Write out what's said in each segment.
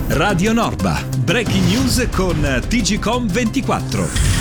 Radio Norba, breaking news con TGCOM24.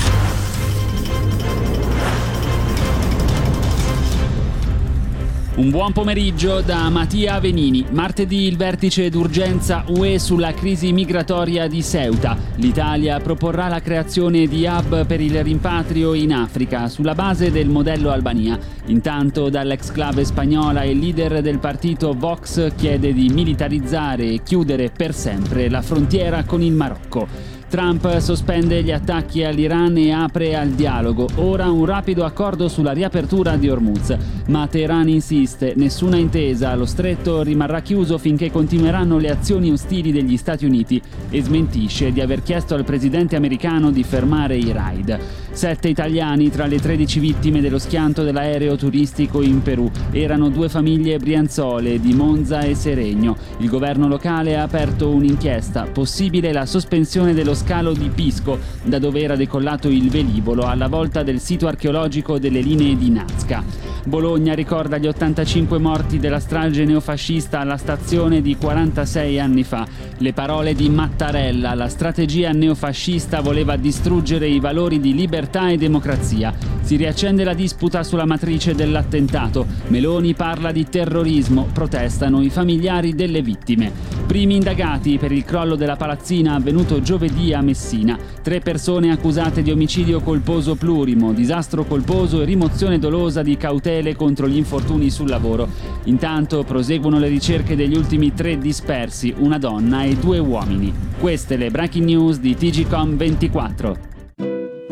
Un buon pomeriggio da Mattia Venini. Martedì il vertice d'urgenza UE sulla crisi migratoria di Ceuta. L'Italia proporrà la creazione di hub per il rimpatrio in Africa sulla base del modello Albania. Intanto dall'exclave spagnola il leader del partito Vox chiede di militarizzare e chiudere per sempre la frontiera con il Marocco. Trump sospende gli attacchi all'Iran e apre al dialogo. Ora un rapido accordo sulla riapertura di Hormuz. Ma Teheran insiste, nessuna intesa, lo stretto rimarrà chiuso finché continueranno le azioni ostili degli Stati Uniti e smentisce di aver chiesto al presidente americano di fermare i raid. 7 italiani tra le 13 vittime dello schianto dell'aereo turistico in Perù. Erano 2 famiglie brianzole di Monza e Seregno. Il governo locale ha aperto un'inchiesta. Possibile la sospensione dello scalo di Pisco, da dove era decollato il velivolo alla volta del sito archeologico delle linee di Nazca. Bologna ricorda gli 85 morti della strage neofascista alla stazione di 46 anni fa. Le parole di Mattarella: la strategia neofascista voleva distruggere i valori di libertà e democrazia. Si riaccende la disputa sulla matrice dell'attentato. Meloni parla di terrorismo, protestano i familiari delle vittime. Primi indagati per il crollo della palazzina avvenuto giovedì a Messina. 3 persone accusate di omicidio colposo plurimo, disastro colposo e rimozione dolosa di cautele contro gli infortuni sul lavoro. Intanto proseguono le ricerche degli ultimi 3 dispersi, una donna e 2 uomini. Queste le breaking news di TGCOM24.